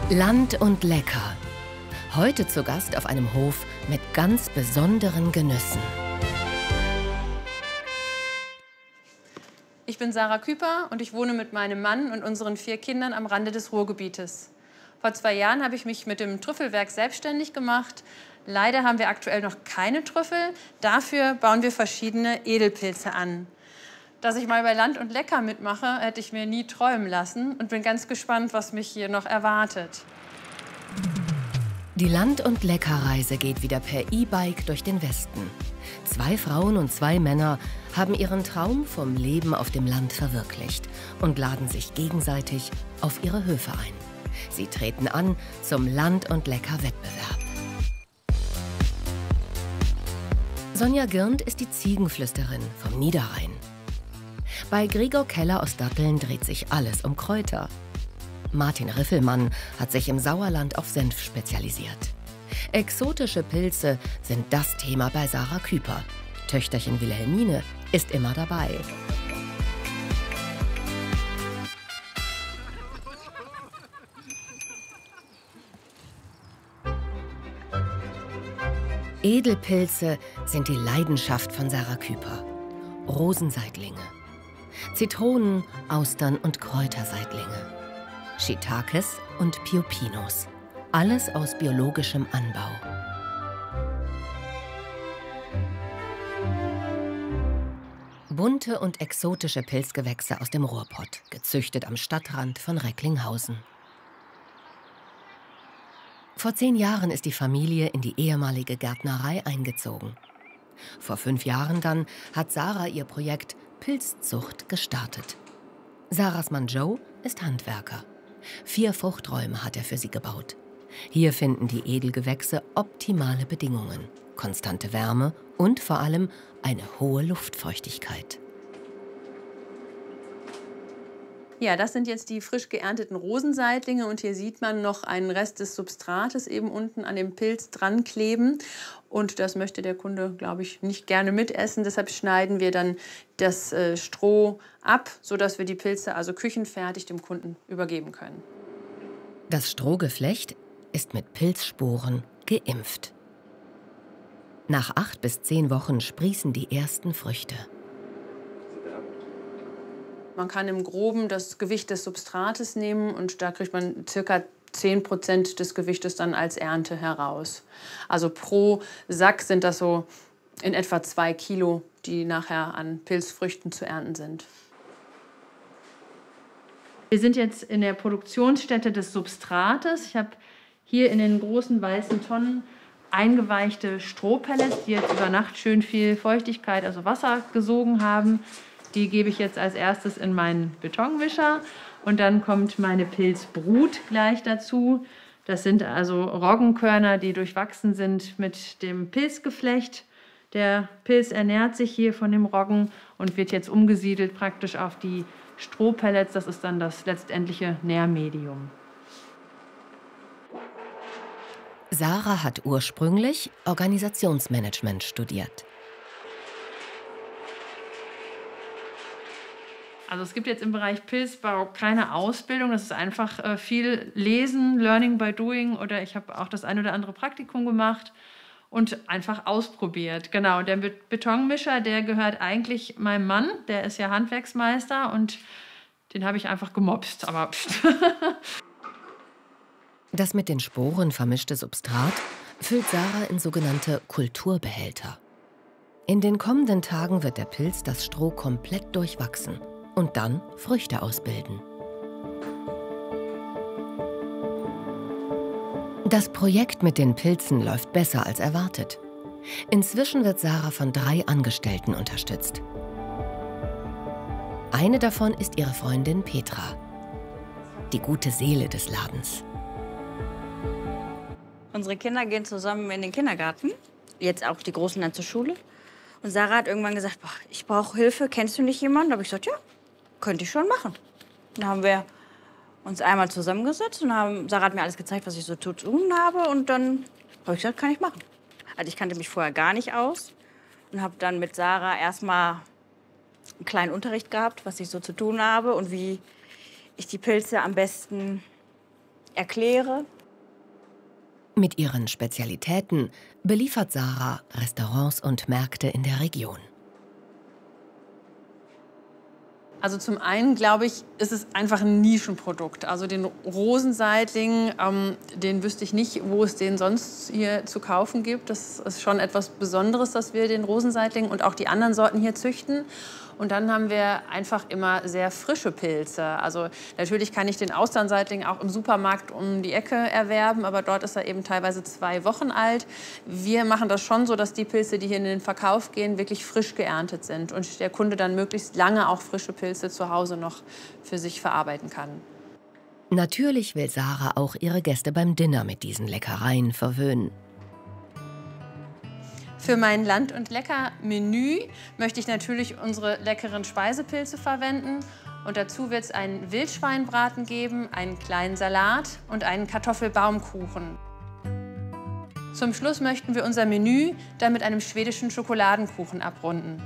Land und lecker. Heute zu Gast auf einem Hof mit ganz besonderen Genüssen. Ich bin Sarah Küper und ich wohne mit meinem Mann und unseren 4 Kindern am Rande des Ruhrgebietes. Vor 2 Jahren habe ich mich mit dem Trüffelwerk selbstständig gemacht. Leider haben wir aktuell noch keine Trüffel. Dafür bauen wir verschiedene Edelpilze an. Dass ich mal bei Land und Lecker mitmache, hätte ich mir nie träumen lassen und bin ganz gespannt, was mich hier noch erwartet. Die Land- und Lecker-Reise geht wieder per E-Bike durch den Westen. 2 Frauen und 2 Männer haben ihren Traum vom Leben auf dem Land verwirklicht und laden sich gegenseitig auf ihre Höfe ein. Sie treten an zum Land- und Lecker-Wettbewerb. Sonja Girnd ist die Ziegenflüsterin vom Niederrhein. Bei Gregor Keller aus Datteln dreht sich alles um Kräuter. Martin Riffelmann hat sich im Sauerland auf Senf spezialisiert. Exotische Pilze sind das Thema bei Sarah Küper. Töchterchen Wilhelmine ist immer dabei. Edelpilze sind die Leidenschaft von Sarah Küper. Rosenseitlinge, Zitronen, Austern und Kräuterseitlinge, Shiitakes und Piopinos. Alles aus biologischem Anbau. Bunte und exotische Pilzgewächse aus dem Ruhrpott, gezüchtet am Stadtrand von Recklinghausen. Vor 10 Jahren ist die Familie in die ehemalige Gärtnerei eingezogen. Vor 5 Jahren dann hat Sarah ihr Projekt Pilzzucht gestartet. Sarahs Mann Joe ist Handwerker. 4 Fruchträume hat er für sie gebaut. Hier finden die Edelgewächse optimale Bedingungen, konstante Wärme und vor allem eine hohe Luftfeuchtigkeit. Ja, das sind jetzt die frisch geernteten Rosenseitlinge und hier sieht man noch einen Rest des Substrates eben unten an dem Pilz dran kleben. Und das möchte der Kunde, glaube ich, nicht gerne mitessen. Deshalb schneiden wir dann das Stroh ab, sodass wir die Pilze also küchenfertig dem Kunden übergeben können. Das Strohgeflecht ist mit Pilzsporen geimpft. Nach 8 bis 10 Wochen sprießen die ersten Früchte. Man kann im Groben das Gewicht des Substrates nehmen und da kriegt man ca. 10% des Gewichtes dann als Ernte heraus. Also pro Sack sind das so in etwa 2 Kilo, die nachher an Pilzfrüchten zu ernten sind. Wir sind jetzt in der Produktionsstätte des Substrates. Ich habe hier in den großen weißen Tonnen eingeweichte Strohpellets, die jetzt über Nacht schön viel Feuchtigkeit, also Wasser, gesogen haben. Die gebe ich jetzt als erstes in meinen Betonmischer und dann kommt meine Pilzbrut gleich dazu. Das sind also Roggenkörner, die durchwachsen sind mit dem Pilzgeflecht. Der Pilz ernährt sich hier von dem Roggen und wird jetzt umgesiedelt praktisch auf die Strohpellets. Das ist dann das letztendliche Nährmedium. Sarah hat ursprünglich Organisationsmanagement studiert. Also es gibt jetzt im Bereich Pilzbau keine Ausbildung, das ist einfach viel Lesen, Learning by Doing oder ich habe auch das ein oder andere Praktikum gemacht und einfach ausprobiert. Genau, der Betonmischer, der gehört eigentlich meinem Mann, der ist ja Handwerksmeister und den habe ich einfach gemopst, aber Das mit den Sporen vermischte Substrat füllt Sarah in sogenannte Kulturbehälter. In den kommenden Tagen wird der Pilz das Stroh komplett durchwachsen und dann Früchte ausbilden. Das Projekt mit den Pilzen läuft besser als erwartet. Inzwischen wird Sarah von 3 Angestellten unterstützt. Eine davon ist ihre Freundin Petra, die gute Seele des Ladens. Unsere Kinder gehen zusammen in den Kindergarten, jetzt auch die Großen dann zur Schule. Und Sarah hat irgendwann gesagt, boah, ich brauche Hilfe, kennst du nicht jemanden? Da habe ich gesagt, ja, könnte ich schon machen. Dann haben wir uns einmal zusammengesetzt und Sarah hat mir alles gezeigt, was ich so zu tun habe. Und dann habe ich gesagt, kann ich machen. Also ich kannte mich vorher gar nicht aus und habe dann mit Sarah erstmal einen kleinen Unterricht gehabt, was ich so zu tun habe und wie ich die Pilze am besten erkläre. Mit ihren Spezialitäten beliefert Sarah Restaurants und Märkte in der Region. Also zum einen, glaube ich, ist es einfach ein Nischenprodukt. Also den Rosenseitling, den wüsste ich nicht, wo es den sonst hier zu kaufen gibt. Das ist schon etwas Besonderes, dass wir den Rosenseitling und auch die anderen Sorten hier züchten. Und dann haben wir einfach immer sehr frische Pilze. Also natürlich kann ich den Austernseitling auch im Supermarkt um die Ecke erwerben, aber dort ist er eben teilweise 2 Wochen alt. Wir machen das schon so, dass die Pilze, die hier in den Verkauf gehen, wirklich frisch geerntet sind und der Kunde dann möglichst lange auch frische Pilze zu Hause noch für sich verarbeiten kann. Natürlich will Sarah auch ihre Gäste beim Dinner mit diesen Leckereien verwöhnen. Für mein Land- und Lecker-Menü möchte ich natürlich unsere leckeren Speisepilze verwenden. Und dazu wird es einen Wildschweinbraten geben, einen kleinen Salat und einen Kartoffelbaumkuchen. Zum Schluss möchten wir unser Menü dann mit einem schwedischen Schokoladenkuchen abrunden.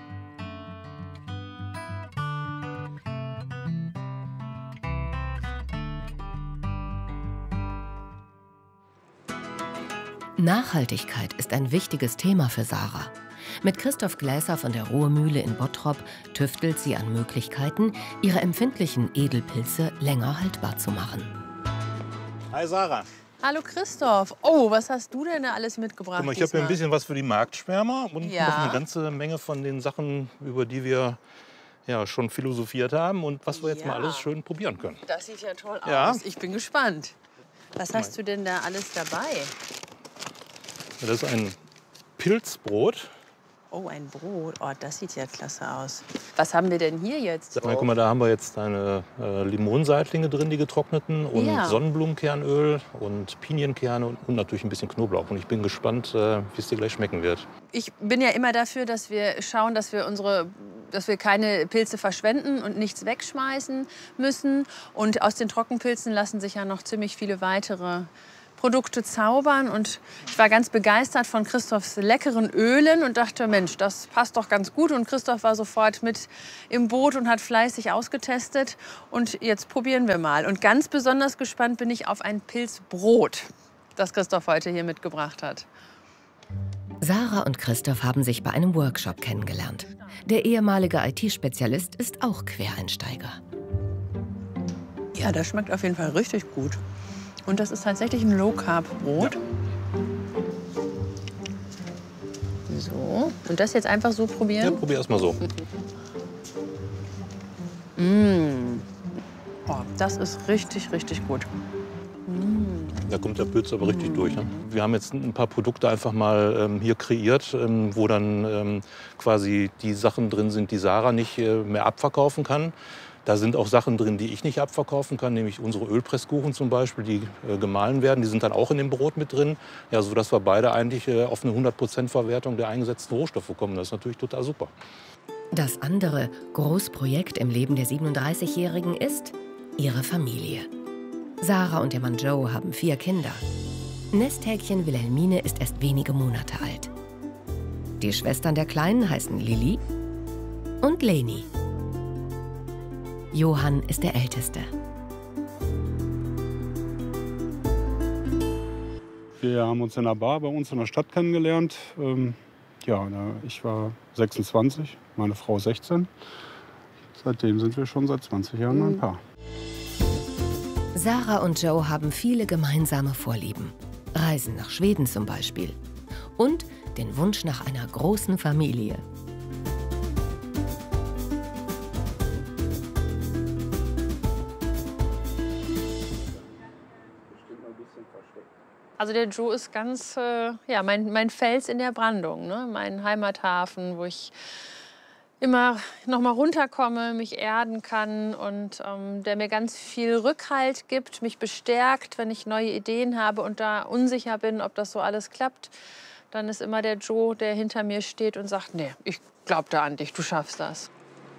Nachhaltigkeit ist ein wichtiges Thema für Sarah. Mit Christoph Gläser von der Ruhrmühle in Bottrop tüftelt sie an Möglichkeiten, ihre empfindlichen Edelpilze länger haltbar zu machen. Hi Sarah. Hallo Christoph. Oh, was hast du denn da alles mitgebracht? Guck mal, ich habe hier ein bisschen was für die Marktschwärmer und Ja. noch eine ganze Menge von den Sachen, über die wir ja schon philosophiert haben und was wir jetzt mal alles schön probieren können. Das sieht ja toll Ja. aus. Ich bin gespannt. Was hast du denn da alles dabei? Das ist ein Pilzbrot. Oh, ein Brot. Oh, das sieht ja klasse aus. Was haben wir denn hier jetzt? Ja, guck mal, da haben wir jetzt eine Limonenseitlinge drin, die getrockneten, und Ja. Sonnenblumenkernöl und Pinienkerne und natürlich ein bisschen Knoblauch. Und ich bin gespannt, wie es dir gleich schmecken wird. Ich bin ja immer dafür, dass wir schauen, dass wir keine Pilze verschwenden und nichts wegschmeißen müssen. Und aus den Trockenpilzen lassen sich ja noch ziemlich viele weitere Produkte zaubern. Und ich war ganz begeistert von Christophs leckeren Ölen und dachte, Mensch, das passt doch ganz gut. Und Christoph war sofort mit im Boot und hat fleißig ausgetestet. Und jetzt probieren wir mal. Und ganz besonders gespannt bin ich auf ein Pilzbrot, das Christoph heute hier mitgebracht hat. Sarah und Christoph haben sich bei einem Workshop kennengelernt. Der ehemalige IT-Spezialist ist auch Quereinsteiger. Ja, das schmeckt auf jeden Fall richtig gut. Und das ist tatsächlich ein Low-Carb-Brot. Ja. So, und das jetzt einfach so probieren? Ja, probier erst mal so. Oh, das ist richtig, richtig gut. Da kommt der Pilz aber richtig durch. Ne? Wir haben jetzt ein paar Produkte einfach mal hier kreiert, wo dann quasi die Sachen drin sind, die Sarah nicht mehr abverkaufen kann. Da sind auch Sachen drin, die ich nicht abverkaufen kann, nämlich unsere Ölpresskuchen zum Beispiel, die gemahlen werden. Die sind dann auch in dem Brot mit drin, ja, sodass wir beide eigentlich auf eine 100% Verwertung der eingesetzten Rohstoffe kommen. Das ist natürlich total super. Das andere Großprojekt im Leben der 37-Jährigen ist ihre Familie. Sarah und ihr Mann Joe haben 4 Kinder. Nesthäkchen Wilhelmine ist erst wenige Monate alt. Die Schwestern der Kleinen heißen Lilly und Leni. Johann ist der Älteste. Wir haben uns in einer Bar bei uns in der Stadt kennengelernt. Ich war 26, meine Frau 16. Seitdem sind wir schon seit 20 Jahren ein Paar. Sarah und Joe haben viele gemeinsame Vorlieben. Reisen nach Schweden zum Beispiel. Und den Wunsch nach einer großen Familie. Also der Joe ist ganz, mein Fels in der Brandung, ne? Mein Heimathafen, wo ich immer noch mal runterkomme, mich erden kann und der mir ganz viel Rückhalt gibt, mich bestärkt, wenn ich neue Ideen habe und da unsicher bin, ob das so alles klappt. Dann ist immer der Joe, der hinter mir steht und sagt, nee, ich glaube da an dich, du schaffst das.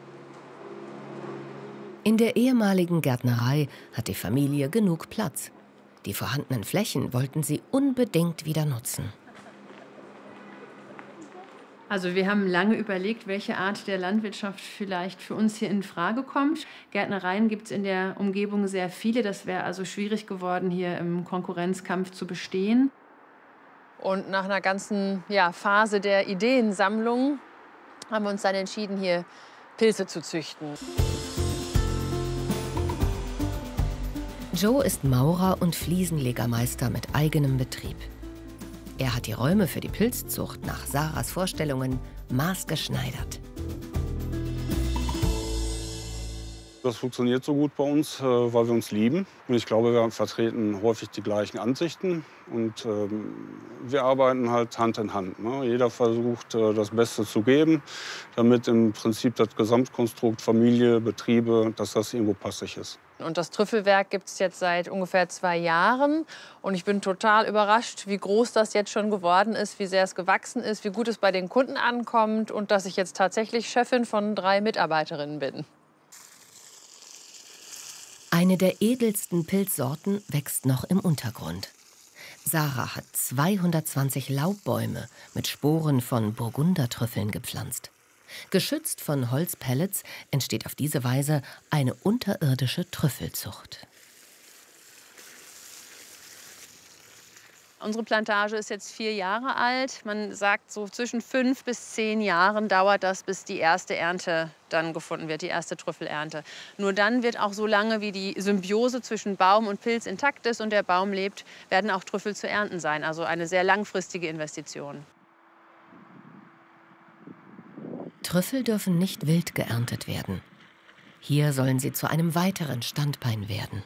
In der ehemaligen Gärtnerei hat die Familie genug Platz. Die vorhandenen Flächen wollten sie unbedingt wieder nutzen. Also wir haben lange überlegt, welche Art der Landwirtschaft vielleicht für uns hier in Frage kommt. Gärtnereien gibt es in der Umgebung sehr viele. Das wäre also schwierig geworden, hier im Konkurrenzkampf zu bestehen. Und nach einer ganzen Phase der Ideensammlung haben wir uns dann entschieden, hier Pilze zu züchten. Joe ist Maurer und Fliesenlegermeister mit eigenem Betrieb. Er hat die Räume für die Pilzzucht nach Sarahs Vorstellungen maßgeschneidert. Das funktioniert so gut bei uns, weil wir uns lieben. Und ich glaube, wir vertreten häufig die gleichen Ansichten. Und wir arbeiten halt Hand in Hand. Ne? Jeder versucht, das Beste zu geben, damit im Prinzip das Gesamtkonstrukt Familie, Betriebe, dass das irgendwo passig ist. Und das Trüffelwerk gibt es jetzt seit ungefähr 2 Jahren. Und ich bin total überrascht, wie groß das jetzt schon geworden ist, wie sehr es gewachsen ist, wie gut es bei den Kunden ankommt und dass ich jetzt tatsächlich Chefin von 3 Mitarbeiterinnen bin. Eine der edelsten Pilzsorten wächst noch im Untergrund. Sarah hat 220 Laubbäume mit Sporen von Burgundertrüffeln gepflanzt. Geschützt von Holzpellets entsteht auf diese Weise eine unterirdische Trüffelzucht. Unsere Plantage ist jetzt 4 Jahre alt. Man sagt, so zwischen 5 bis 10 Jahren dauert das, bis die erste Ernte dann gefunden wird, die erste Trüffelernte. Nur dann wird auch so lange, wie die Symbiose zwischen Baum und Pilz intakt ist und der Baum lebt, werden auch Trüffel zu ernten sein. Also eine sehr langfristige Investition. Trüffel dürfen nicht wild geerntet werden. Hier sollen sie zu einem weiteren Standbein werden.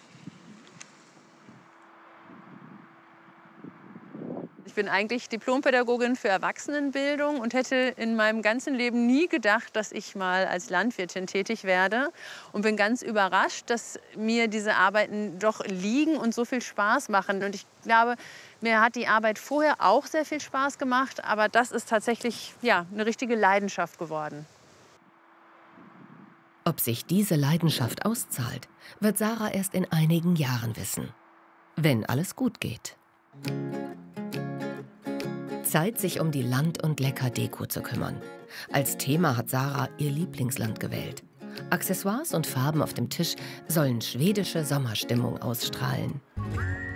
Ich bin eigentlich Diplompädagogin für Erwachsenenbildung und hätte in meinem ganzen Leben nie gedacht, dass ich mal als Landwirtin tätig werde. Und bin ganz überrascht, dass mir diese Arbeiten doch liegen und so viel Spaß machen. Und ich glaube, mir hat die Arbeit vorher auch sehr viel Spaß gemacht, aber das ist tatsächlich eine richtige Leidenschaft geworden. Ob sich diese Leidenschaft auszahlt, wird Sarah erst in einigen Jahren wissen. Wenn alles gut geht. Zeit, sich um die Land- und Lecker-Deko zu kümmern. Als Thema hat Sarah ihr Lieblingsland gewählt. Accessoires und Farben auf dem Tisch sollen schwedische Sommerstimmung ausstrahlen.